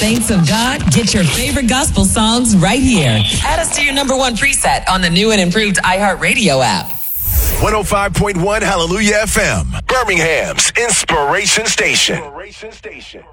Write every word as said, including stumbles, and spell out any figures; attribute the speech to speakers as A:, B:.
A: Saints of God, get your favorite gospel songs right here. Add us to your number one preset on the new and improved iHeartRadio app.
B: one oh five point one Hallelujah F M, Birmingham's Inspiration Station. Inspiration Station.